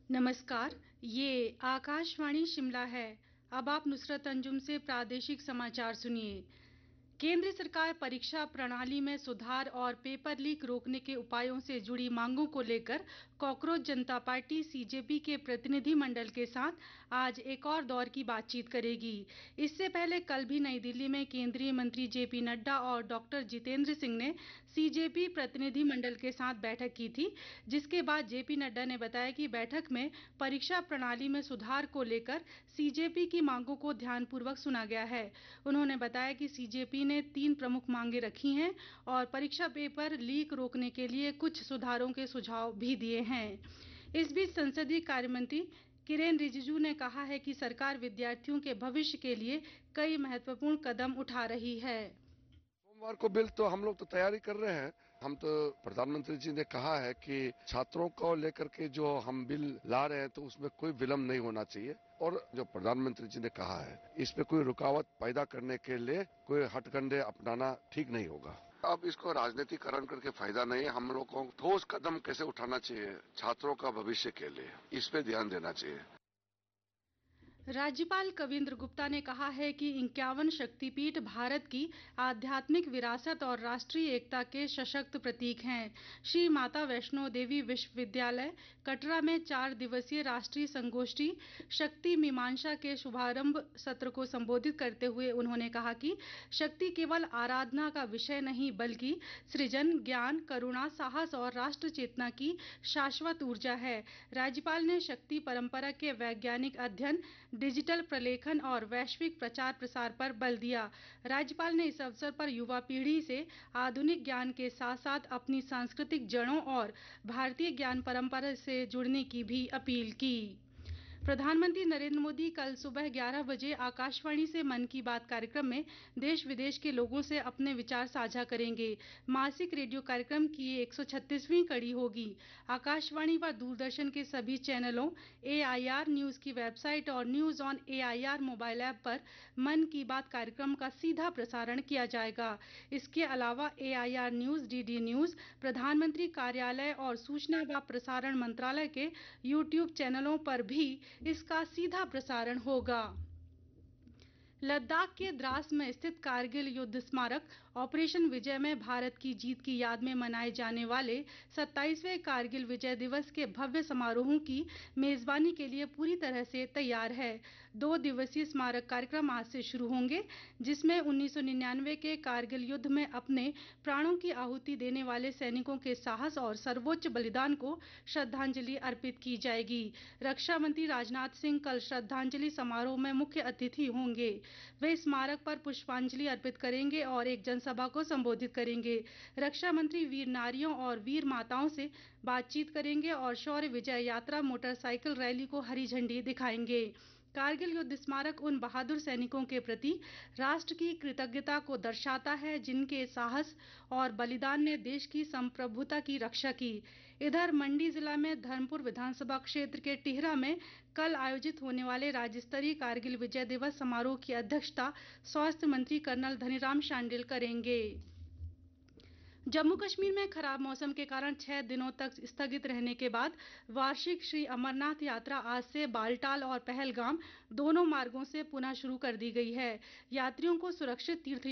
नमस्कार, ये आकाशवाणी शिमला है। अब आप नुसरत अंजुम से प्रादेशिक समाचार सुनिए। केंद्र सरकार परीक्षा प्रणाली में सुधार और पेपर लीक रोकने के उपायों से जुड़ी मांगों को लेकर कॉकरोच जनता पार्टी सीजेपी के प्रतिनिधि मंडल के साथ आज एक और दौर की बातचीत करेगी। इससे पहले कल भी नई दिल्ली में केंद्रीय मंत्री जेपी नड्डा और डॉक्टर जितेंद्र सिंह ने सीजेपी प्रतिनिधि मंडल के साथ बैठक की थी, जिसके बाद जेपी नड्डा ने बताया कि बैठक में परीक्षा प्रणाली में सुधार को लेकर सीजेपी की मांगों को ध्यानपूर्वक सुना गया है। उन्होंने बताया कि सीजेपी ने 3 प्रमुख मांगे रखी हैं और परीक्षा पेपर लीक रोकने के लिए कुछ सुधारों के सुझाव भी दिए हैं। इस बीच संसदीय कार्य मंत्री किरेन रिजिजू ने कहा है कि सरकार विद्यार्थियों के भविष्य के लिए कई महत्वपूर्ण कदम उठा रही है। सोमवार को बिल तो हम लोग तो तैयारी कर रहे हैं। हम तो प्रधानमंत्री जी ने कहा है कि छात्रों को लेकर के जो हम बिल ला रहे हैं तो उसमें कोई विलंब नहीं होना चाहिए और जो प्रधानमंत्री जी ने कहा है इसमें कोई रुकावट पैदा करने के लिए कोई हथकंडे अपनाना ठीक नहीं होगा। अब इसको राजनीतिकरण करके फायदा नहीं है। हम लोग को ठोस कदम कैसे उठाना चाहिए छात्रों का भविष्य के लिए, इस पे ध्यान देना चाहिए। राज्यपाल कविंद्र गुप्ता ने कहा है कि 51 शक्तिपीठ भारत की आध्यात्मिक विरासत और राष्ट्रीय एकता के सशक्त प्रतीक हैं। श्री माता वैष्णो देवी विश्वविद्यालय कटरा में 4 दिवसीय राष्ट्रीय संगोष्ठी शक्ति मीमांसा के शुभारंभ सत्र को संबोधित करते हुए उन्होंने कहा कि शक्ति केवल आराधना का विषय नहीं बल्कि सृजन, ज्ञान, करुणा, साहस और राष्ट्र चेतना की शाश्वत ऊर्जा है। राज्यपाल ने शक्ति परंपरा के वैज्ञानिक अध्ययन, डिजिटल प्रलेखन और वैश्विक प्रचार प्रसार पर बल दिया। राज्यपाल ने इस अवसर पर युवा पीढ़ी से आधुनिक ज्ञान के साथ साथ अपनी सांस्कृतिक जड़ों और भारतीय ज्ञान परंपरा से जुड़ने की भी अपील की। प्रधानमंत्री नरेंद्र मोदी कल सुबह 11 बजे आकाशवाणी से मन की बात कार्यक्रम में देश विदेश के लोगों से अपने विचार साझा करेंगे। मासिक रेडियो कार्यक्रम की 136वीं कड़ी होगी। आकाशवाणी व दूरदर्शन के सभी चैनलों, एआईआर न्यूज की वेबसाइट और news on AIR mobile app पर मन की बात कार्यक्रम का सीधा प्रसारण किया जाएगा। इसके अलावा एआईआर न्यूज, डीडी न्यूज, प्रधानमंत्री कार्यालय और सूचना व प्रसारण मंत्रालय के यूट्यूब चैनलों पर भी इसका सीधा प्रसारण होगा। लद्दाख के द्रास में स्थित कारगिल युद्ध स्मारक ऑपरेशन विजय में भारत की जीत की याद में मनाए जाने वाले 27वें कारगिल विजय दिवस के भव्य समारोहों की मेजबानी के लिए पूरी तरह से तैयार है। 2 दिवसीय स्मारक कार्यक्रम आज से शुरू होंगे, जिसमें 1999 के कारगिल युद्ध में अपने प्राणों की आहुति देने वाले सैनिकों के साहस और सर्वोच्च बलिदान को श्रद्धांजलि अर्पित की जाएगी। रक्षा मंत्री राजनाथ सिंह कल श्रद्धांजलि समारोह में मुख्य अतिथि होंगे। वे स्मारक पर पुष्पांजलि अर्पित करेंगे और एक जनसभा को संबोधित करेंगे। रक्षा मंत्री वीर नारियों और वीर माताओं से बातचीत करेंगे और शौर्य विजय यात्रा मोटरसाइकिल रैली को हरी झंडी दिखाएंगे। कारगिल युद्ध स्मारक उन बहादुर सैनिकों के प्रति राष्ट्र की कृतज्ञता को दर्शाता है जिनके साहस और बलिदान ने देश की संप्रभुता की रक्षा की। इधर मंडी जिला में धर्मपुर विधानसभा क्षेत्र के टिहरा में कल आयोजित होने वाले राज्य स्तरीय कारगिल विजय दिवस समारोह की अध्यक्षता स्वास्थ्य मंत्री कर्नल धनीराम शांडिल करेंगे। जम्मू कश्मीर में खराब मौसम के कारण 6 दिनों तक स्थगित रहने के बाद वार्षिक श्री अमरनाथ यात्रा आज से बालटाल और पहलगाम दोनों मार्गों से पुनः शुरू कर दी गई है। यात्रियों को सुरक्षित तीर्थ